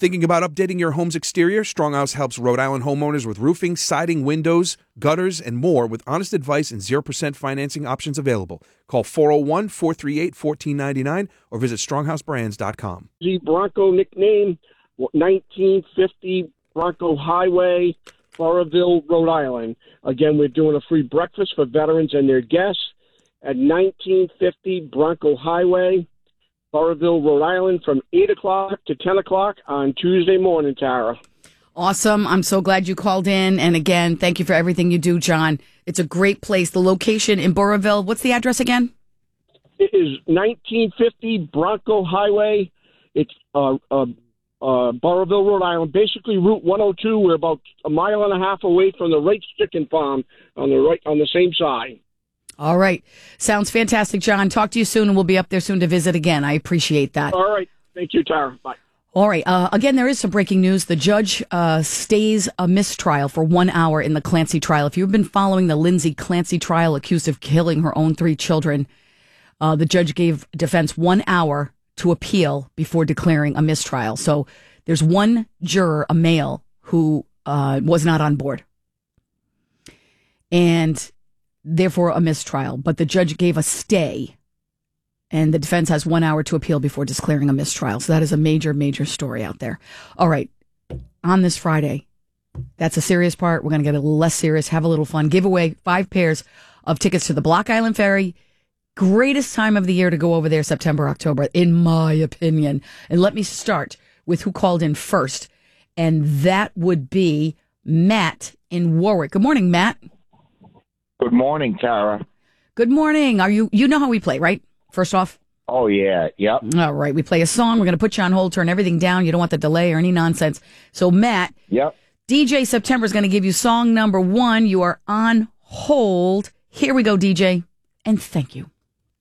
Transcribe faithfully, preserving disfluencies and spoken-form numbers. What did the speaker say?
Thinking about updating your home's exterior? Stronghouse helps Rhode Island homeowners with roofing, siding, windows, gutters, and more with honest advice and zero percent financing options available. Call four oh one, four three eight, one four nine nine or visit stronghouse brands dot com. The Bronco nickname, nineteen fifty Bronco Highway, Burrillville, Rhode Island. Again, we're doing a free breakfast for veterans and their guests at nineteen fifty Bronco Highway, Burrillville, Rhode Island, from eight o'clock to ten o'clock on Tuesday morning, Tara. Awesome. I'm so glad you called in. And again, thank you for everything you do, John. It's a great place. The location in Burrillville, what's the address again? It is nineteen fifty Bronco Highway. It's uh, uh, uh, Burrillville, Rhode Island. Basically, Route one oh two. We're about a mile and a half away from the Wright Chicken Farm on the right on the same side. All right. Sounds fantastic, John. Talk to you soon, and we'll be up there soon to visit again. I appreciate that. All right. Thank you, Tara. Bye. All right. Uh, again, there is some breaking news. The judge uh, stays a mistrial for one hour in the Clancy trial. If you've been following the Lindsay Clancy trial, accused of killing her own three children, uh, the judge gave defense one hour to appeal before declaring a mistrial. So there's one juror, a male, who uh, was not on board. And therefore a mistrial, but the judge gave a stay, and the defense has one hour to appeal before declaring a mistrial. So that is a major, major story out there. All right, on this Friday, that's a serious part. We're going to get a little less serious, have a little fun, give away five pairs of tickets to the Block Island Ferry. Greatest time of the year to go over there, September, October, in my opinion. And let me start with who called in first, and that would be Matt in Warwick. Good morning, Matt. Good morning, Tara. Good morning. Are you, you know how we play, right? First off? Oh, yeah. Yep. All right. We play a song. We're going to put you on hold, turn everything down. You don't want the delay or any nonsense. So, Matt. Yep. D J September is going to give you song number one. You are on hold. Here we go, D J. And thank you.